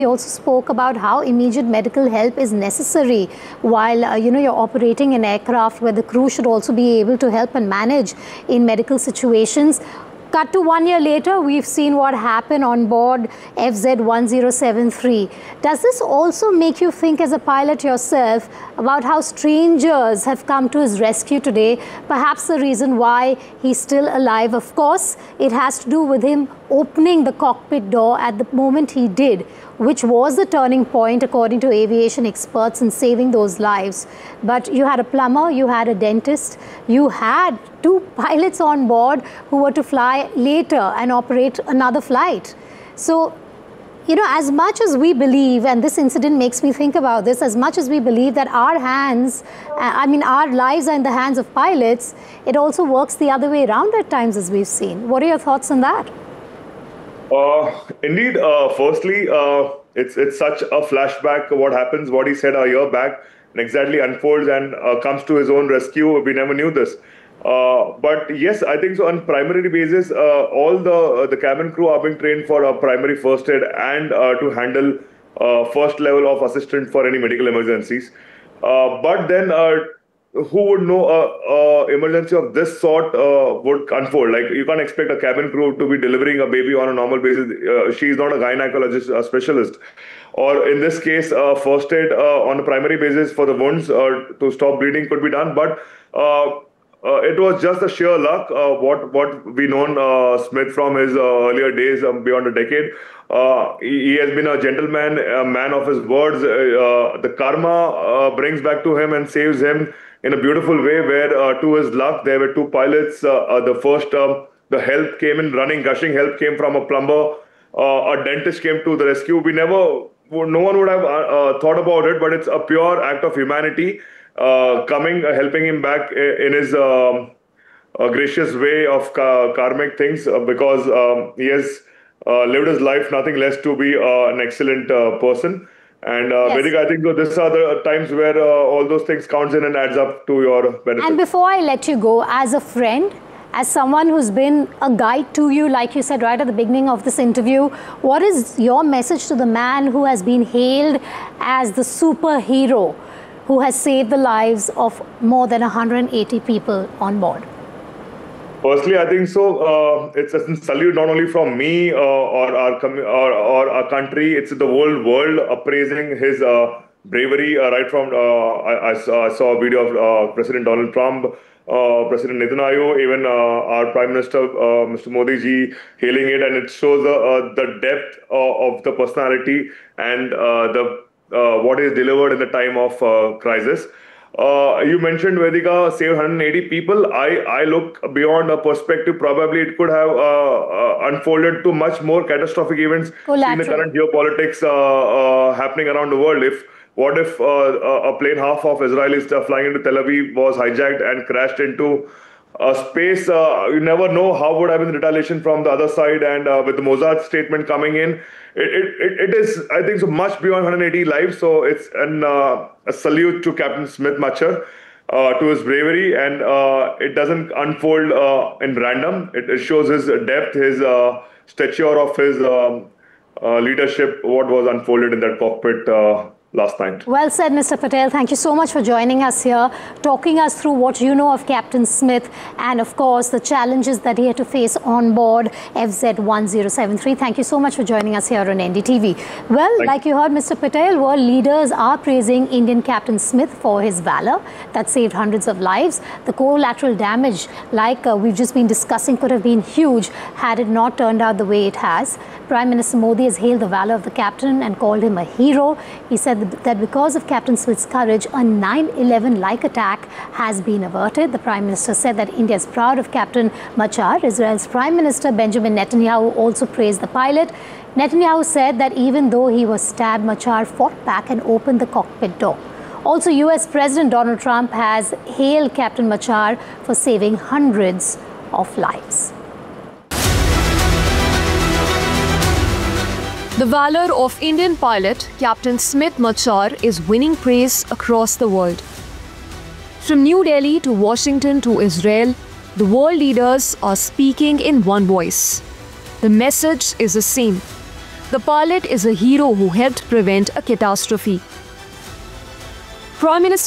He also spoke about how immediate medical help is necessary while you're operating an aircraft, where the crew should also be able to help and manage in medical situations. Cut to 1 year later, we've seen what happened on board FZ1073. Does this also make you think, as a pilot yourself, about how strangers have come to his rescue today? Perhaps the reason why he's still alive, of course, it has to do with him opening the cockpit door at the moment he did, which was the turning point, according to aviation experts, in saving those lives. But you had a plumber, you had a dentist, you had 2 pilots on board who were to fly later and operate another flight. So, as much as we believe, and this incident makes me think about this, as much as we believe that our lives are in the hands of pilots, it also works the other way around at times, as we've seen. What are your thoughts on that? Indeed, firstly, it's such a flashback of what happens, what he said a year back, and exactly unfolds and comes to his own rescue. We never knew this. But yes, I think so. On primary basis, all the cabin crew are being trained for primary first aid and to handle first level of assistance for any medical emergencies. But then who would know emergency of this sort would unfold? Like, you can't expect a cabin crew to be delivering a baby on a normal basis. She is not a gynecologist, a specialist. Or in this case, first aid on a primary basis for the wounds to stop bleeding could be done. But it was just a sheer luck. What we known Smith from his earlier days, beyond a decade. He has been a gentleman, a man of his words. The karma brings back to him and saves him in a beautiful way, where to his luck, there were 2 pilots. The first, the help came in running, gushing help came from a plumber. A dentist came to the rescue. No one would have thought about it, but it's a pure act of humanity helping him back in his gracious way of karmic things, because he has lived his life nothing less to be an excellent person. And Yes. Vedika, I think these are the times where all those things counts in and adds up to your benefit. And before I let you go, as a friend, as someone who's been a guide to you, like you said right at the beginning of this interview, what is your message to the man who has been hailed as the superhero, who has saved the lives of more than 180 people on board? Firstly, I think so. It's a salute not only from me or our country. It's the whole world appraising his bravery. Right from I saw a video of President Donald Trump, President Netanyahu, even our Prime Minister Mr. Modi ji hailing it, and it shows the depth of the personality and what is delivered in the time of crisis. You mentioned Vedika saved 180 people. I look beyond a perspective. Probably it could have unfolded to much more catastrophic events in the current geopolitics happening around the world. What if a plane half of Israelis flying into Tel Aviv was hijacked and crashed into space? You never know how would have been the retaliation from the other side. And with the Mossad statement coming in, it is, I think, so much beyond 180 lives. So it's a salute to Captain Smith Machar, to his bravery, and it doesn't unfold in random. It shows his depth, his stature of his leadership, what was unfolded in that cockpit last night. Well said, Mr. Patel. Thank you so much for joining us here, talking us through what you know of Captain Smith and, of course, the challenges that he had to face on board FZ1073. Thank you so much for joining us here on NDTV. Well, like you heard Mr. Patel, world leaders are praising Indian Captain Smith for his valor that saved hundreds of lives. The collateral damage, like we've just been discussing, could have been huge had it not turned out the way it has. Prime Minister Modi has hailed the valor of the captain and called him a hero. He said that because of Captain Smith's courage, a 9/11-like attack has been averted. The Prime Minister said that India is proud of Captain Machar. Israel's Prime Minister Benjamin Netanyahu also praised the pilot. Netanyahu said that even though he was stabbed, Machar fought back and opened the cockpit door. Also, US President Donald Trump has hailed Captain Machar for saving hundreds of lives. The valor of Indian pilot Captain Smith Machar is winning praise across the world. From New Delhi to Washington to Israel, the world leaders are speaking in one voice. The message is the same. The pilot is a hero who helped prevent a catastrophe. Prime Minister